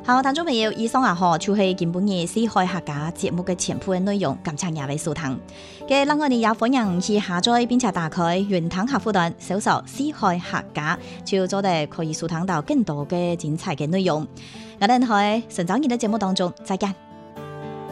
好，聽眾朋友，以上就是今本日四海客家節目嘅全部嘅內容，感謝各位收聽。嘅另外，你也歡迎去下載並且打開雲端客戶端，搜索四海客家，就做得可以收聽到更多嘅精彩嘅內容。我哋喺成長日嘅節目當中再見。